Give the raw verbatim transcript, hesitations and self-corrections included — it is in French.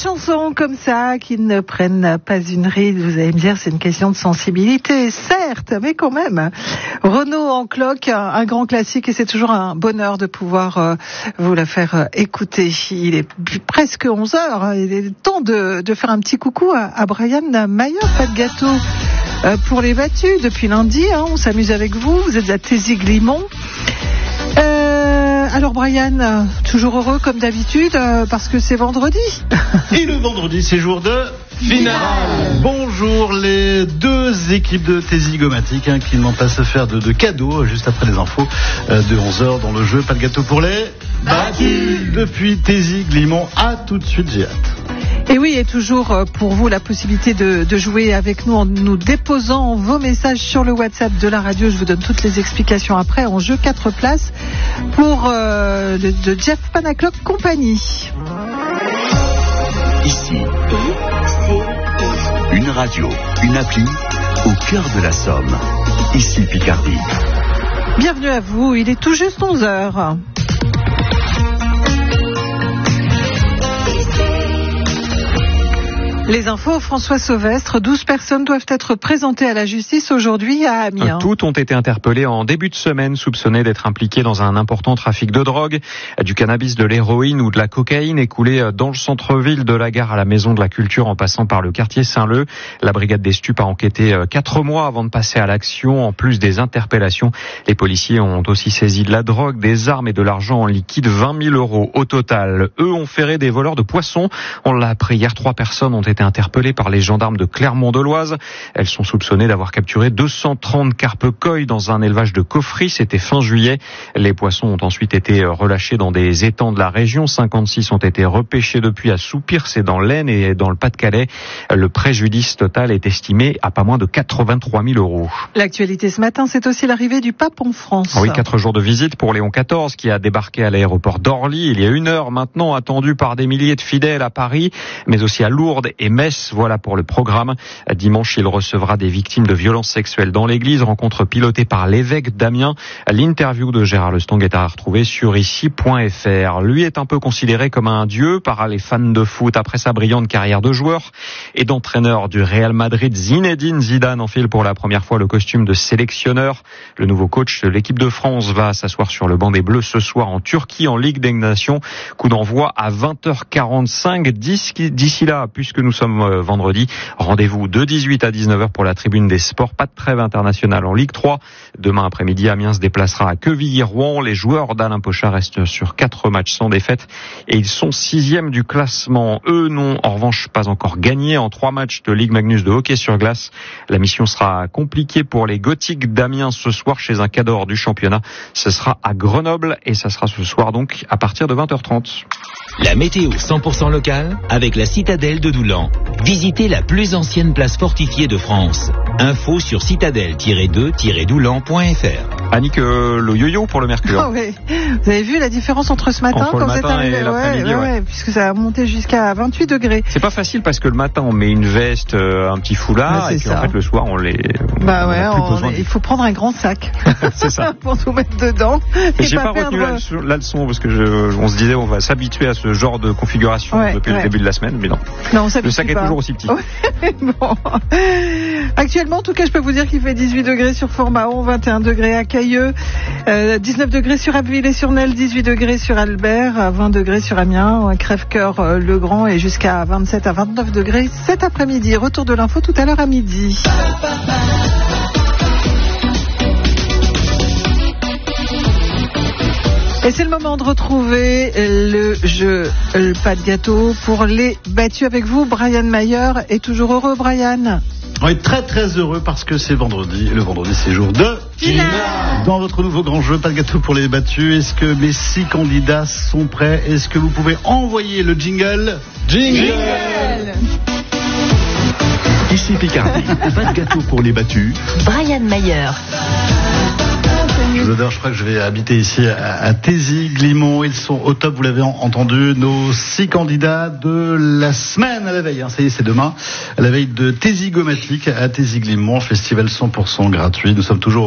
chansons comme ça qui ne prennent pas une ride, vous allez me dire c'est une question de sensibilité, certes, mais quand même. Renaud en cloque, un grand classique et c'est toujours un bonheur de pouvoir euh, vous la faire euh, écouter. Il est presque onze heures, il est temps de, de faire un petit coucou à, à Brian Mayer, pas de gâteau euh, pour les battus. Depuis lundi, hein, on s'amuse avec vous, vous êtes à Taisy-Glimont. Euh, alors Brian, toujours heureux comme d'habitude euh, parce que c'est vendredi. Et le vendredi, c'est jour de finale. Bonjour les deux équipes de Taisy-Gomatic hein, qui n'ont pas à se faire de, de cadeaux juste après les infos euh, de onze heures dans le jeu. Pas de gâteau pour les battus. Depuis Taisy-Glimont, à tout de suite, j'ai hâte. Et oui, et toujours pour vous la possibilité de, de jouer avec nous en nous déposant vos messages sur le WhatsApp de la radio. Je vous donne toutes les explications après. En jeu, quatre places pour euh, de, de Jeff Panaclock Compagnie. Ici, une radio, une appli au cœur de la Somme. Ici Picardie. Bienvenue à vous, il est tout juste onze heures. Les infos, François Sauvestre, douze personnes doivent être présentées à la justice aujourd'hui à Amiens. Toutes ont été interpellées en début de semaine, soupçonnées d'être impliquées dans un important trafic de drogue, du cannabis, de l'héroïne ou de la cocaïne écoulée dans le centre-ville de la gare à la Maison de la Culture en passant par le quartier Saint-Leu. La brigade des stupes a enquêté quatre mois avant de passer à l'action. En plus des interpellations, les policiers ont aussi saisi de la drogue, des armes et de l'argent en liquide, vingt mille euros au total. Eux ont ferré des voleurs de poissons. On l'a appris hier, trois personnes ont été interpellées par les gendarmes de Clermont-de-Loise. Elles sont soupçonnées d'avoir capturé deux cent trente carpes koi dans un élevage de coffris. C'était fin juillet. Les poissons ont ensuite été relâchés dans des étangs de la région. cinquante-six ont été repêchés depuis à Soupir, c'est dans l'Aisne et dans le Pas-de-Calais. Le préjudice total est estimé à pas moins de quatre-vingt-trois mille euros. L'actualité ce matin, c'est aussi l'arrivée du pape en France. Oui, quatre jours de visite pour Léon quatorze qui a débarqué à l'aéroport d'Orly il y a une heure maintenant, attendu par des milliers de fidèles à Paris, mais aussi à Lourdes et Metz. Voilà pour le programme. Dimanche, il recevra des victimes de violences sexuelles dans l'église, rencontre pilotée par l'évêque d'Amiens. L'interview de Gérard Lestang est à retrouver sur ici point f r. Lui est un peu considéré comme un dieu par les fans de foot après sa brillante carrière de joueur et d'entraîneur du Real Madrid. Zinedine Zidane enfile pour la première fois le costume de sélectionneur. Le nouveau coach de l'équipe de France va s'asseoir sur le banc des Bleus ce soir en Turquie en Ligue des Nations. Coup d'envoi à vingt heures quarante-cinq. D'ici là, puisque nous sommes vendredi, rendez-vous de dix-huit à dix-neuf heures pour la tribune des sports. Pas de trêve internationale en Ligue trois. Demain après-midi, Amiens se déplacera à Quevilly-Rouen. Les joueurs d'Alain Pochard restent sur quatre matchs sans défaite et ils sont sixième du classement. Eux n'ont en revanche pas encore gagné en trois matchs de Ligue Magnus de hockey sur glace. La mission sera compliquée pour les Gothiques d'Amiens ce soir chez un cador du championnat. Ce sera à Grenoble et ça sera ce soir donc à partir de vingt heures trente. La météo cent pour cent locale avec la citadelle de Doulan. Visitez la plus ancienne place fortifiée de France. Info sur citadelle tiret deux tiret doulan point f r. Annick, euh, le yo-yo pour le Mercure. Oh, oui. Vous avez vu la différence entre ce matin entre quand le vous êtes matin arrivé, et l'après-midi, ouais, ouais, ouais. ouais, puisque ça a monté jusqu'à vingt-huit degrés. C'est pas facile parce que le matin on met une veste, euh, un petit foulard ouais, et puis ça. en fait le soir on les. Bah on ouais, a plus on, besoin il faut prendre un grand sac. C'est ça. Pour tout mettre dedans. Mais et j'ai pas, pas perdre... retenu la leçon, la leçon parce que je, on se disait on va s'habituer à ce genre de configuration ouais, depuis ouais. le début de la semaine, mais non. Non, on le sac pas. est toujours aussi petit. Ouais, bon. Actuellement, en tout cas, je peux vous dire qu'il fait dix-huit degrés sur Fort-Mahon, vingt et un degrés à Cailleux, euh, dix-neuf degrés sur Abbeville et sur Nesle, dix-huit degrés sur Albert, vingt degrés sur Amiens, Crèvecoeur, euh, Le Grand et jusqu'à vingt-sept à vingt-neuf degrés cet après-midi. Retour de l'info tout à l'heure à midi. Et c'est le moment de retrouver le jeu le pas de gâteau pour les battus avec vous. Brian Mayer est toujours heureux, Brian? Oui, très très heureux parce que c'est vendredi. Et le vendredi, c'est jour de finale. Dans votre nouveau grand jeu, pas de gâteau pour les battus. Est-ce que mes six candidats sont prêts? Est-ce que vous pouvez envoyer le jingle? Jingle, jingle. Ici Picardie, pas de gâteau pour les battus. Brian Mayer. Je vous adore, je crois que je vais habiter ici à, à Taisy-Glimont. Ils sont au top, vous l'avez entendu, nos six candidats de la semaine à la veille. Hein, ça y est, c'est demain, à la veille de Taisy-Gomatic à Taisy-Glimont, festival cent pour cent gratuit. Nous sommes toujours